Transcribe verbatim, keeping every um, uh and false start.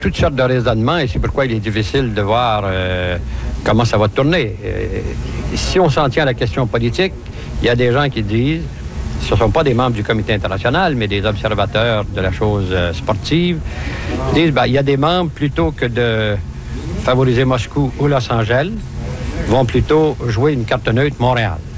Toutes sortes de raisonnements et c'est pourquoi il est difficile de voir euh, comment ça va tourner. Euh, si on s'en tient à la question politique, il y a des gens qui disent, ce ne sont pas des membres du comité international, mais des observateurs de la chose euh, sportive, disent, ben, il y a des membres, plutôt que de favoriser Moscou ou Los Angeles, vont plutôt jouer une carte neutre Montréal.